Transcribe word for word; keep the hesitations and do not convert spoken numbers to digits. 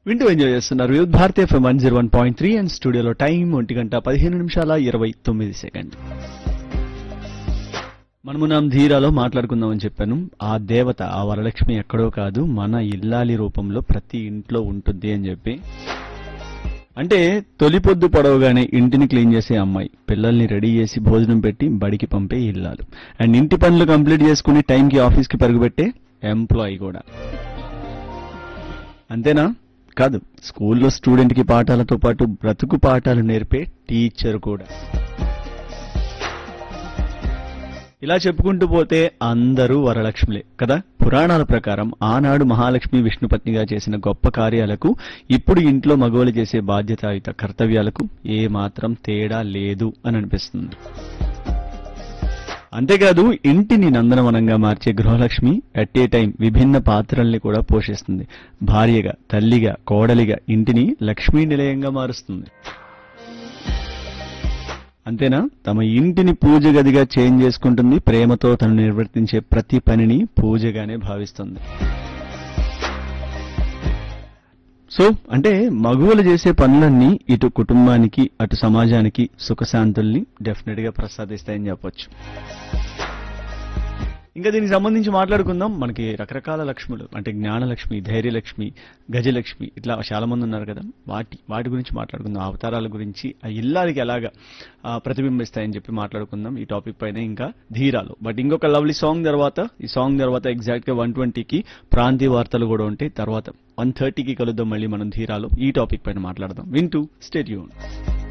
వింటూ ఎంజాయ్ చేస్తున్నారు youth Bharati FM one zero one point three and స్టూడియోలో టైం ఒంటి గంట పదిహేను నిమిషాల ఇరవై తొమ్మిది సెకండ్. మనము నా ధీరాలో మాట్లాడుకుందామని చెప్పాను. ఆ దేవత ఆ వరలక్ష్మి ఎక్కడో కాదు, మన ఇల్లాలి రూపంలో ప్రతి ఇంట్లో ఉంటుంది అని చెప్పి. అంటే తొలి పొద్దు పొడవగానే ఇంటిని క్లీన్ చేసే అమ్మాయి, పిల్లల్ని రెడీ చేసి భోజనం పెట్టి బడికి పంపే ఇల్లాలు, అండ్ ఇంటి పనులు కంప్లీట్ చేసుకుని టైంకి ఆఫీస్కి పరుగుపెట్టే ఎంప్లాయీ కూడా. అంతేనా? కాదు, స్కూల్లో స్టూడెంట్కి పాఠాలతో పాటు బ్రతుకు పాఠాలు నేర్పే టీచర్ కూడా. ఇలా చెప్పుకుంటూ పోతే అందరూ వరలక్ష్మిలే కదా. పురాణాల ప్రకారం ఆనాడు మహాలక్ష్మి విష్ణుపత్నిగా చేసిన గొప్ప కార్యాలకు ఇప్పుడు ఇంట్లో మగవాళ్ళు చేసే బాధ్యతాయుత కర్తవ్యాలకు ఏ మాత్రం తేడా లేదు అని అనిపిస్తుంది. అంతేకాదు, ఇంటిని నందనవనంగా మార్చే గృహలక్ష్మి అట్ ఏ టైం విభిన్న పాత్రల్ని కూడా పోషిస్తుంది. భార్యగా, తల్లిగా, కోడలిగా ఇంటిని లక్ష్మీ నిలయంగా మారుస్తుంది. అంతేనా? తమ ఇంటిని పూజ గదిగా చేంజ్ చేసుకుంటుంది. ప్రేమతో తను నిర్వర్తించే ప్రతి పనిని పూజగానే భావిస్తుంది. సో అంటే మగువలు చేసే పనులన్నీ ఇటు కుటుంబానికి అటు సమాజానికి సుఖశాంతుల్ని డెఫినెట్ గా ప్రసాదిస్తాయని చెప్పొచ్చు. ఇంకా దీనికి సంబంధించి మాట్లాడుకుందాం. మనకి రకరకాల లక్ష్ములు అంటే జ్ఞానలక్ష్మి, ధైర్యలక్ష్మి, గజలక్ష్మి ఇట్లా చాలా మంది ఉన్నారు కదా. వాటి వాటి గురించి మాట్లాడుకుందాం. అవతారాల గురించి ఆ ఇల్లాలకి ఎలాగా ప్రతిబింబిస్తాయని చెప్పి మాట్లాడుకుందాం ఈ టాపిక్ పైన ఇంకా ధీరాలు. బట్ ఇంకొక లవ్లీ సాంగ్ తర్వాత, ఈ సాంగ్ తర్వాత ఎగ్జాక్ట్ గా వన్ ట్వంటీకి ప్రాంతీయ వార్తలు కూడా ఉంటాయి. తర్వాత వన్ థర్టీకి కలుద్దాం మళ్ళీ మనం ధీరాలో ఈ టాపిక్ పైన మాట్లాడదాం. వింటూ స్టే ట్యూన్.